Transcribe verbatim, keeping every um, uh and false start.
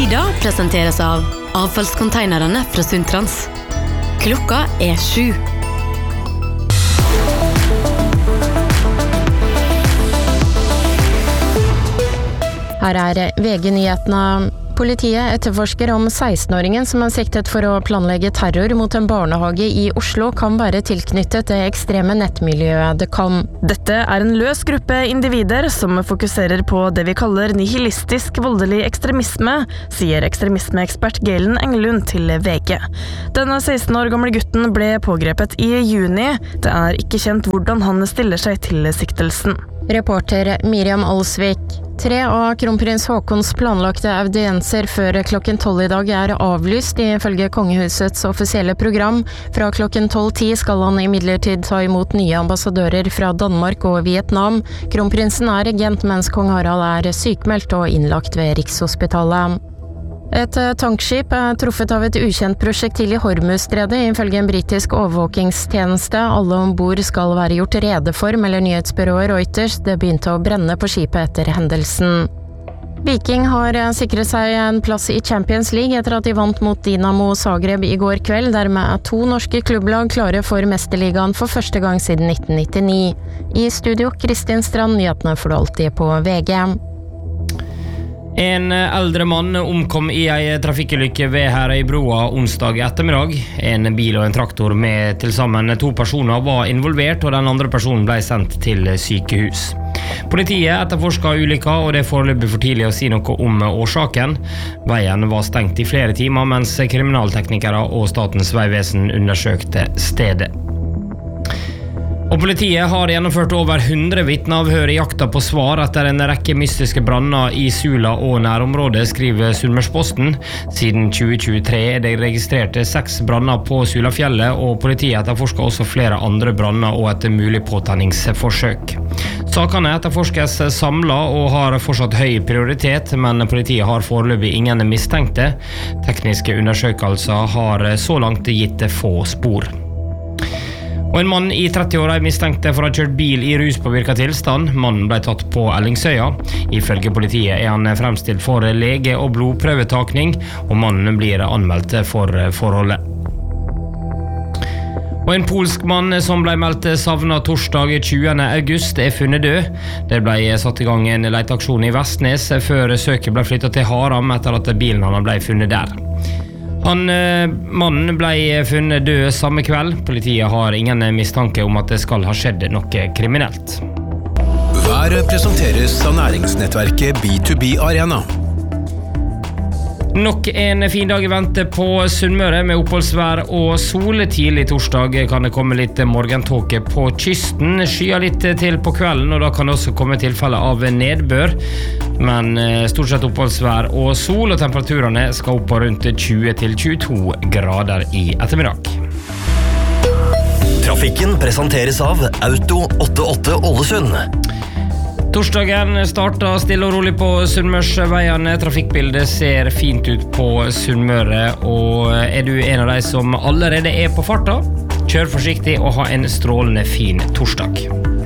Lyda presenteres av avfallskonteinerne fra Sundtrans. Klokka er sju. Her er V G-nyhetene. Politiet etterforsker om seksten-åringen som er siktet for å planlegge terror mot en barnehage i Oslo kan være tilknyttet det ekstreme nettmiljøet det kan. Dette er en løs gruppe individer som fokuserer på det vi kaller nihilistisk voldelig ekstremisme, sier ekstremismeekspert Galen Englund til V G. Denne seksten år gamle gutten ble pågrepet i juni. Det er ikke kjent hvordan han stiller seg til siktelsen. Reporter Miriam Alsvik. Tre av kronprins Håkons planlagte audienser før klokken tolv i dag er avlyst ifølge kongehusets offisielle program. Fra klokken tolv ti skal han imidlertid ta imot nye ambassadører fra Danmark og Vietnam. Kronprinsen er regent mens kong Harald er sykmeldt og innlagt ved Rikshospitalet. Et tankskip er truffet av et ukjent prosjektil i Hormuzstredet ifølge en britisk overvåkingstjeneste. Alle ombord skal være gjort rede for, melder nyhetsbyrået Reuters. Det begynte å brenne på skipet etter hendelsen. Viking har sikret seg en plass i Champions League etter at de vant mot Dinamo Zagreb i går kveld. Dermed er to norske klubblag klare for Mesterligaen for første gang siden nitten nittini. I studio, Kristin Strand, nyhetene får du alltid på V G. En eldre mann omkom i ei trafikkulykke ved Herøybroa onsdag ettermiddag. En bil og en traktor med til sammen to personer var involvert, og den andre personen ble sendt til sykehus. Politiet etterforsker ulykka, og det er foreløpig for tidlig å si noe om årsaken. Veien var stengt i flere timer, mens kriminalteknikere og Statens vegvesen undersøkte stedet. Og politiet har gjennomført over hundre vitneavhør i jakta på svar etter en rekke mystiske branner i Sula og nærområdet, skriver Sunnmørsposten. Siden tjue tjuetre er det registrert seks branner på Sulafjellet, og politiet etterforsker også flere andre branner og et mulig påtenningsforsøk. Sakene etterforskes samlet og har fortsatt høy prioritet, men politiet har foreløpig ingen mistenkte. Tekniske undersøkelser har så langt gitt få spor. Og en mann i trettiåra er mistenkte for å ha kjørt bil i ruspåvirket tilstand. Mannen ble tatt på Ellingsøya. Ifølge politiet er han fremstilt for lege- og blodprøvetakning, og mannen blir anmeldt for forholdet. Og en polsk mann som ble meldt savnet torsdag tjuende august er funnet død. Det ble satt i gang en leteaksjon i Vestnes før søket ble flyttet til Haram etter at bilen han ble funnet der. Han, mannen ble funnet død samme kveld. Politiet har ingen mistanke om at det skal ha skjedd noe kriminelt. Været presenteres av næringsnettverket B to B Arena. Nok en fin dag i vente på Sunnmøre med oppholdsvær og sol. Tidlig torsdag kan det komme litt morgentåke på kysten. Skyer litt til på kvelden, og da kan det også komme tilfelle av nedbør. Men stort sett oppholdsvær og sol, og temperaturene skal opp på rundt tjue til tjueto grader i ettermiddag. Trafikken presenteres av Auto åttiåtte Ålesund. Torsdagen starter stille og rolig på Sunnmørsveiene. Trafikkbildet ser fint ut på Sunnmøre, og er du en av de som allerede er på farta, kjør forsiktig og ha en strålende fin torsdag.